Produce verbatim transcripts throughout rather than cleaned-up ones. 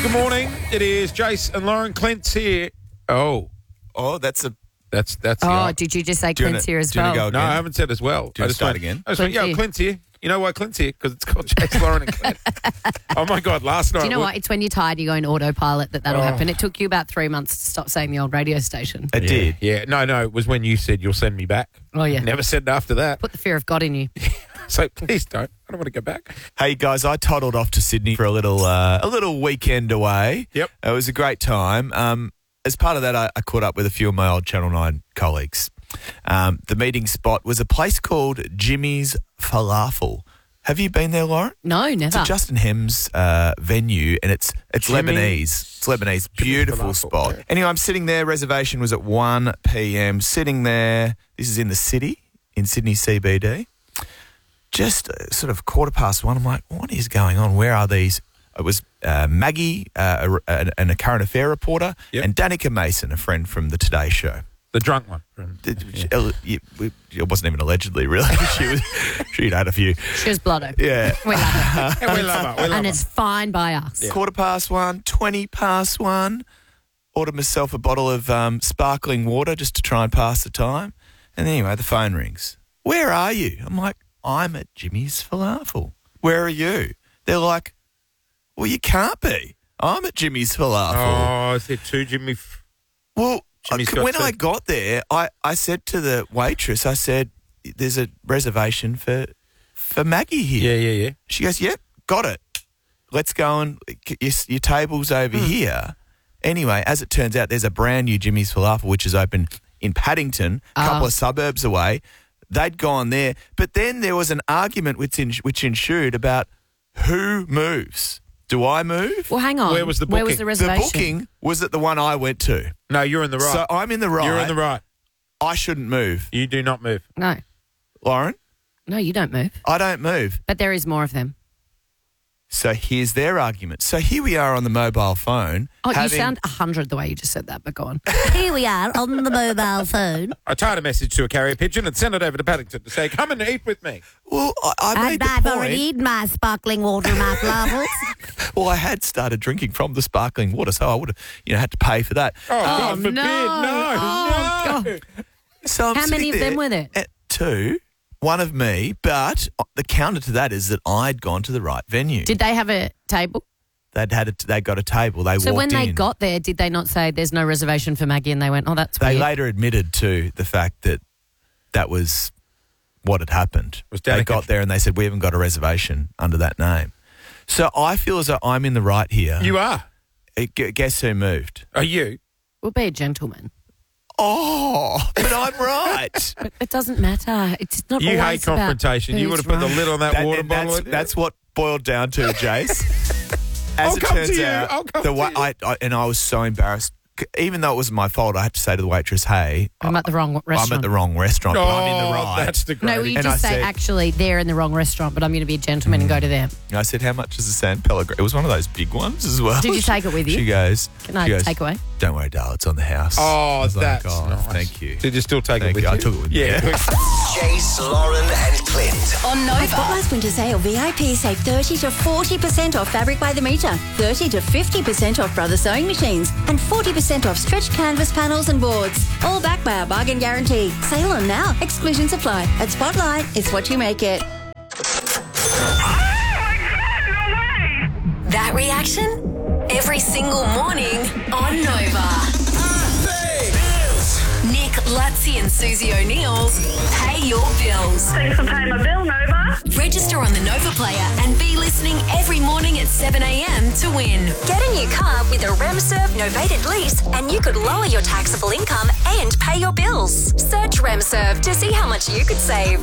Good morning. It is Jace and Lauren. Clint's here. Oh, Oh, that's a... that's that's. the Oh, eye. did you just say Do you Clint's wanna- here as do you wanna well? go No, again? I haven't said as well. Do you I wanna just start went, again? I just went, Clint's yeah, here. Clint's here. You know why Clint's here? Because it's called Jace, Lauren and Clint. Oh, my God. Last night. Do you know we- what? It's when you're tired, you go in autopilot that that'll Oh. happen. It took you about three months to stop saying the old radio station. It Yeah, did. Yeah. No, no. It was when you said you'll send me back. Oh, yeah. Never said after that. Put the fear of God in you. So please don't. I don't want to go back. Hey guys, I toddled off to Sydney for a little uh, a little weekend away. Yep. It was a great time. Um, as part of that, I, I caught up with a few of my old Channel nine colleagues. Um, the meeting spot was a place called Jimmy's Falafel. Have you been there, Lauren? No, It's never. a Justin Hems uh, venue, and it's it's Jimmy- Lebanese. It's Lebanese. Beautiful Falafel, spot. yeah. Anyway, I'm sitting there. Reservation was at one p.m. Sitting there. This is in the city, in Sydney C B D. Just uh, sort of quarter past one. I'm like, what is going on? Where are these? It was uh, Maggie, uh, a, a, and a current affair reporter, Yep. and Danica Mason, a friend from the Today Show. The drunk one. From, Did- yeah. she- It wasn't even allegedly, really. she was, she'd had a few. She was blotto. Yeah. We love her. Yeah, we love her. We love and her. it's fine by us. Quarter past one, twenty past one. Ordered myself a bottle of um, sparkling water just to try and pass the time. And anyway, the phone rings. Where are you? I'm like, I'm at Jimmy's Falafel. Where are you? They're like, well, you can't be. I'm at Jimmy's Falafel. Oh, is there two Jimmy? F- Well, Jimmy's I- got when two. I got there, I, I said to the waitress, I said, there's a reservation for for Maggie here. yeah, yeah, yeah. She goes, yep, got it. Let's go and your, your table's over here. Anyway, as it turns out, there's a brand new Jimmy's Falafel, which is open in Paddington, a couple Oh. of suburbs away. They'd gone there. But then there was an argument which, in, which ensued about who moves. Do I move? Well, hang on. Where was the Where was booking? the the reservation? booking was at the one I went to. No, you're in the right. So I'm in the right. You're in the right. I shouldn't move. You do not move. No. Lauren, No, you don't move. I don't move. But there is more of them. So here's their argument. So here we are on the mobile phone. Oh, you having- sound a hundred the way you just said that, but go on. Here we are on the mobile phone. I tied a message to a carrier pigeon and sent it over to Paddington to say, come and eat with me. Well, I, I made And the I've point. already eaten my sparkling water, my falafels. Well, I had started drinking from the sparkling water, so I would have, you know, had to pay for that. Oh, Oh, God forbid. no. No, Oh, no. So I'm How many sitting of them there were there? At two, one of me, but the counter to that is that I'd gone to the right venue. Did they have a table? They'd had a, they got a table. They So walked when they in. got there, did they not say there's no reservation for Maggie? And they went, oh, that's they weird. later admitted to the fact that that was what had happened. Was they Danica- got there and they said, we haven't got a reservation under that name. So I feel as though I'm in the right here. You are. Uh, gu- Guess who moved? Are you? We'll be a gentleman. Oh, but I'm right. But it doesn't matter. It's not You hate always about confrontation. You would who's have put the right. lid on that, That- water and bottle. that's, in that's what boiled down to, Jace. As I'll it come turns to you. out, I'll come the to wa- you. I, I and I was so embarrassed. C- Even though it wasn't my fault, I had to say to the waitress, "Hey, I'm at the wrong restaurant. I'm at the wrong restaurant, but I'm in the Oh, right." that's the No, great. will you And just I say, said- actually, they're in the wrong restaurant, but I'm going to be a gentleman and go to them. And I said, "How much is the San Pellegrino?" It was one of those big ones as well. Did you take it with you? She goes, Can I she goes, take away? "Don't worry, darling, it's on the house." Oh, I was like, that's "Oh, nice. thank you." Did you still take Thank it with you. you? I took it with me, Yeah. yeah. Jace, Lauren, and Clint. On Nova. Spotlight's winter sale, V I P save thirty to forty percent off fabric by the metre, thirty to fifty percent off Brother Sewing Machines, and forty percent off stretch canvas panels and boards. All backed by our bargain guarantee. Sale on now. Exclusions apply. At Spotlight, it's what you make it. That reaction? Every single morning on Nova. Nick, Lutzi and Susie O'Neill's Pay Your Bills. Thanks for paying my bill, Nova. Register on the Nova player and be listening every morning at seven a.m. to win. Get a new car with a RemServe novated lease and you could lower your taxable income and pay your bills. Search RemServe to see how much you could save.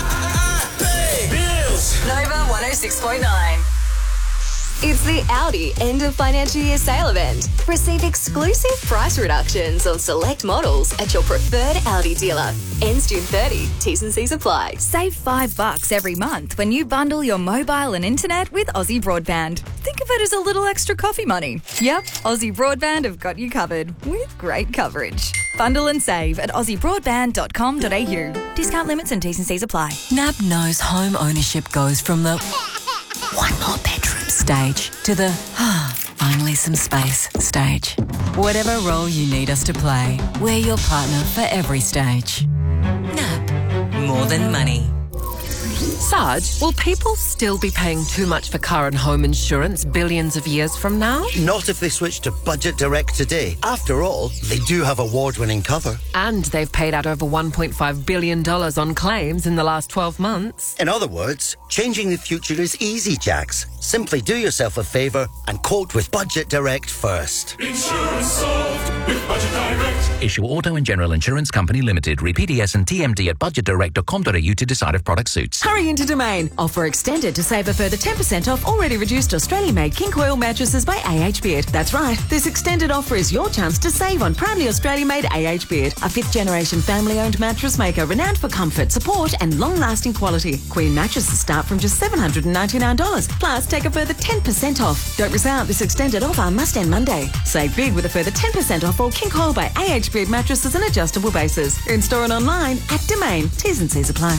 Nova one oh six point nine. It's the Audi end of financial year sale event. Receive exclusive price reductions on select models at your preferred Audi dealer. Ends June thirtieth. T's and C's apply. Save five bucks every month when you bundle your mobile and internet with Aussie Broadband. Think of it as a little extra coffee money. Yep, Aussie Broadband have got you covered with great coverage. Bundle and save at aussie broadband dot com dot a u. Discount limits and T's and C's apply. N A B knows home ownership goes from the one more bedroom stage to the finally some space stage. Whatever role you need us to play, we're your partner for every stage. N A B, more than money. Sarge, will people still be paying too much for car and home insurance billions of years from now? Not if they switch to Budget Direct today. After all, they do have award-winning cover. And they've paid out over one point five billion dollars on claims in the last twelve months. In other words, changing the future is easy, Jax. Simply do yourself a favour and quote with Budget Direct first. Insurance solved with Budget Direct. Issue Auto and General Insurance Company Limited. Read P D S and T M D at budget direct dot com dot a u to decide if product suits. Hurry into Domain. Offer extended to save a further ten percent off already reduced Australian-made King Coil mattresses by A H Beard. That's right. This extended offer is your chance to save on proudly Australian-made A H Beard, a fifth-generation family-owned mattress maker renowned for comfort, support and long-lasting quality. Queen mattresses start from just seven hundred ninety-nine dollars. Plus, take a further ten percent off. Don't miss out. This extended offer must end Monday. Save big with a further ten percent off all King Coil by A H Beard mattresses and adjustable bases. In store and online at Domain. T's and C's apply.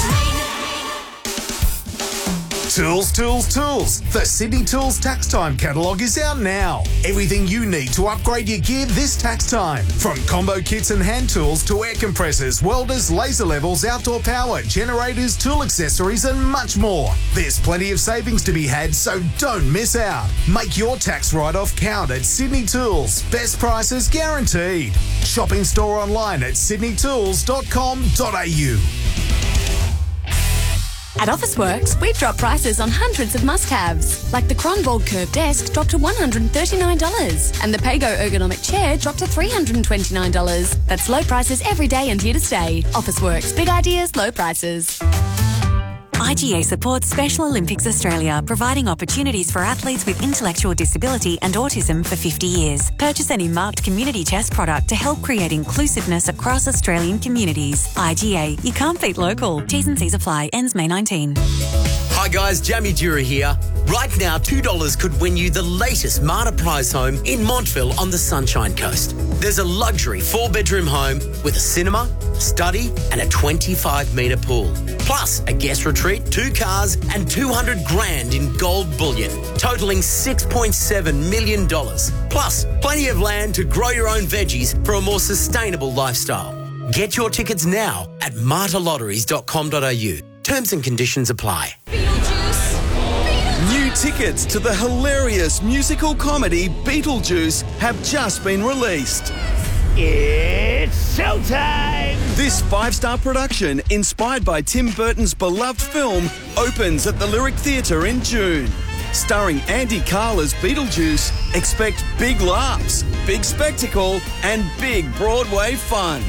Tools, tools, tools. The Sydney Tools Tax Time catalogue is out now. Everything you need to upgrade your gear this tax time. From combo kits and hand tools to air compressors, welders, laser levels, outdoor power, generators, tool accessories and much more. There's plenty of savings to be had, so don't miss out. Make your tax write-off count at Sydney Tools. Best prices guaranteed. Shop in store online at sydney tools dot com dot a u. At Officeworks, we've dropped prices on hundreds of must-haves, like the Cronvold Curve Desk dropped to one hundred thirty-nine dollars and the Pago Ergonomic Chair dropped to three hundred twenty-nine dollars. That's low prices every day and here to stay. Officeworks, big ideas, low prices. I G A supports Special Olympics Australia, providing opportunities for athletes with intellectual disability and autism for fifty years. Purchase any marked community chest product to help create inclusiveness across Australian communities. I G A, you can't beat local. T's and C's apply. Ends May nineteenth. Hi guys, Jamie Dura here. Right now, two dollars could win you the latest Marta Prize home in Montville on the Sunshine Coast. There's a luxury four-bedroom home with a cinema, study and a twenty-five metre pool. Plus a guest retreat, two cars and two hundred grand in gold bullion, totalling six point seven million dollars. Plus plenty of land to grow your own veggies for a more sustainable lifestyle. Get your tickets now at marta lotteries dot com dot a u. Terms and conditions apply. New tickets to the hilarious musical comedy Beetlejuice have just been released. It's showtime! This five-star production, inspired by Tim Burton's beloved film, opens at the Lyric Theatre in June. Starring Andy Karl as Beetlejuice, expect big laughs, big spectacle, and big Broadway fun.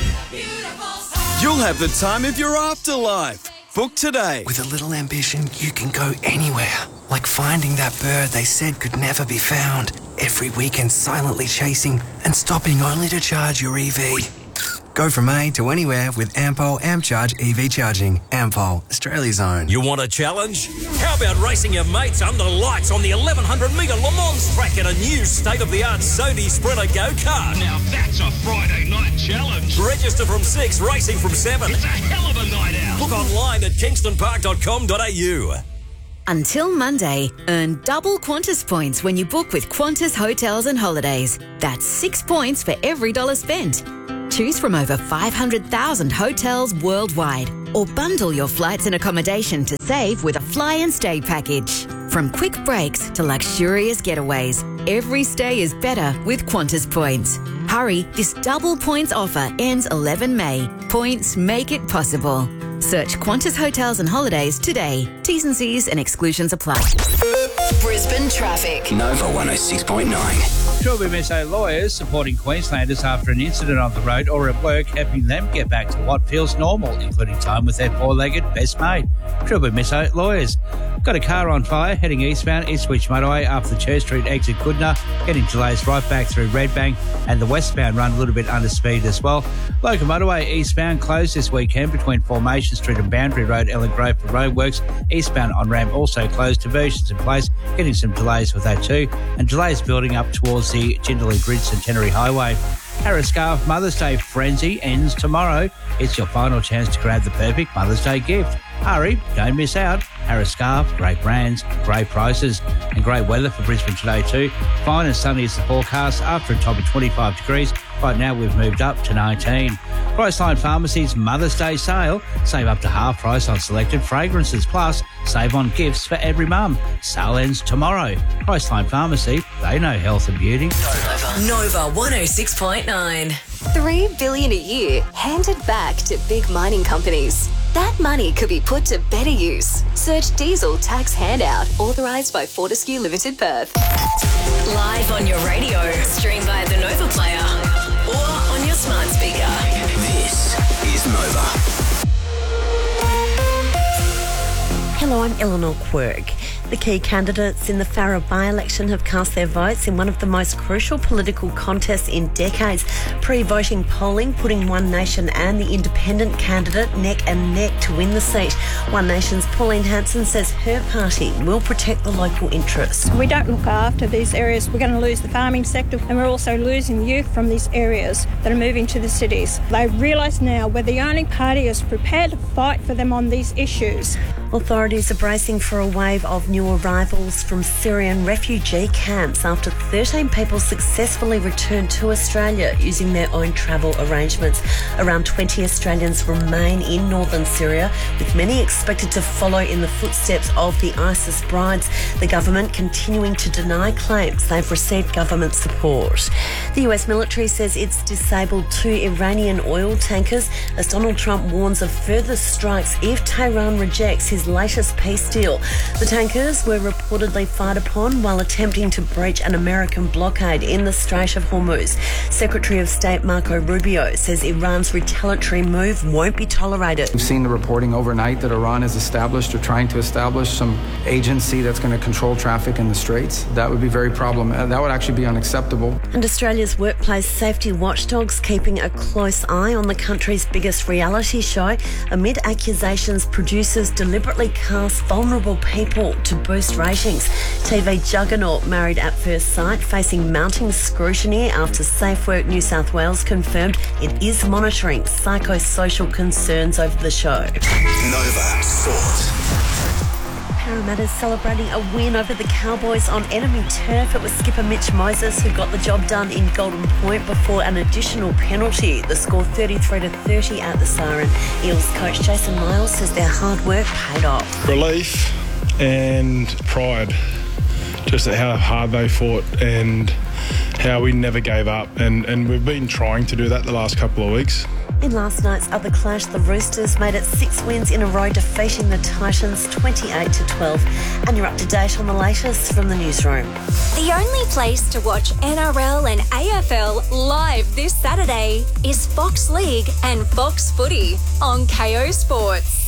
You'll have the time of your afterlife. Book today. With a little ambition, you can go anywhere. Like finding that bird they said could never be found. Every weekend silently chasing and stopping only to charge your E V. Go from A to anywhere with Ampol AmpCharge E V charging. Ampol, Australia's own. You want a challenge? How about racing your mates under lights on the eleven hundred metre Le Mans track in a new state-of-the-art Sodi Sprinter go-kart? Now that's a Friday night challenge. Register from six, racing from seven. It's a hell of a night out. Book online at kingston park dot com dot a u. Until Monday, earn double Qantas points when you book with Qantas Hotels and Holidays. That's six points for every dollar spent. Choose from over five hundred thousand hotels worldwide or bundle your flights and accommodation to save with a fly and stay package. From quick breaks to luxurious getaways, every stay is better with Qantas points. Hurry, this double points offer ends eleven May. Points make it possible. Search Qantas Hotels and Holidays today. T's and C's and exclusions apply. Brisbane traffic. Nova one oh six point nine. Trilby Meso lawyers supporting Queenslanders after an incident on the road or at work, helping them get back to what feels normal, including time with their four-legged best mate. Trilby Meso lawyers. Got a car on fire heading eastbound, Eastwich Motorway up the Church Street exit Goodna, getting delays right back through Redbank, and the westbound run a little bit under speed as well. Local Motorway eastbound closed this weekend between Formation Street and Boundary Road, Ellen Grove for roadworks. Eastbound on ramp also closed, diversions in place, getting some delays with that too, and delays building up towards the Jindalee Bridge Centenary Highway. Harris Scarf Mother's Day frenzy ends tomorrow. It's your final chance to grab the perfect Mother's Day gift. Hurry, don't miss out. Harris Scarf, great brands, great prices, and great weather for Brisbane today too. Fine and sunny is the forecast after a top of twenty-five degrees. Right now we've moved up to nineteen. Priceline Pharmacy's Mother's Day sale. Save up to half price on selected fragrances. Plus, save on gifts for every mum. Sale ends tomorrow. Priceline Pharmacy, they know health and beauty. Nova one oh six point nine. Three billion a year handed back to big mining companies. That money could be put to better use. Search diesel tax handout authorised by Fortescue Limited Perth. Live on your radio, stream via the Nova Player or on your smart speaker. This is Nova. Hello, I'm Eleanor Quirk. The key candidates in the Farrer by-election have cast their votes in one of the most crucial political contests in decades. Pre-voting polling putting One Nation and the independent candidate neck and neck to win the seat. One Nation's Pauline Hanson says her party will protect the local interests. We don't look after these areas. We're going to lose the farming sector, and we're also losing youth from these areas that are moving to the cities. They realise now we're the only party that's prepared to fight for them on these issues. Authorities are bracing for a wave of new arrivals from Syrian refugee camps after thirteen people successfully returned to Australia using their own travel arrangements. Around twenty Australians remain in northern Syria, with many expected to follow in the footsteps of the ISIS brides. The government continuing to deny claims they've received government support. The U S military says it's disabled two Iranian oil tankers as Donald Trump warns of further strikes if Tehran rejects his latest peace deal. The tankers were reportedly fired upon while attempting to breach an American blockade in the Strait of Hormuz. Secretary of State Marco Rubio says Iran's retaliatory move won't be tolerated. We've seen the reporting overnight that Iran has established or trying to establish some agency that's going to control traffic in the Straits. That would be very problematic. That would actually be unacceptable. And Australia's workplace safety watchdogs keeping a close eye on the country's biggest reality show amid accusations producers deliberately cast vulnerable people to boost ratings. T V juggernaut Married at First Sight facing mounting scrutiny after SafeWork New South Wales confirmed it is monitoring psychosocial concerns over the show. Nova Sport. Parramatta's celebrating a win over the Cowboys on enemy turf. It was skipper Mitch Moses who got the job done in Golden Point before an additional penalty. The score thirty-three to thirty at the Siren. Eels coach Jason Miles says their hard work paid off. Relief and pride, just at how hard they fought and how we never gave up, and, and we've been trying to do that the last couple of weeks. In last night's other clash, the Roosters made it six wins in a row, defeating the Titans twenty-eight to twelve. And you're up to date on the latest from the newsroom. The only place to watch N R L and A F L live this Saturday is Fox League and Fox Footy on K O Sports.